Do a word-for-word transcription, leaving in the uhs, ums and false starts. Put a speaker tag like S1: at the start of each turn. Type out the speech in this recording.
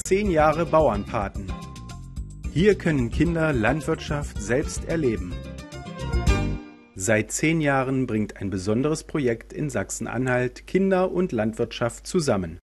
S1: Zehn Jahre Bauernpaten. Hier können Kinder Landwirtschaft selbst erleben. Seit zehn Jahren bringt ein besonderes Projekt in Sachsen-Anhalt Kinder und Landwirtschaft zusammen.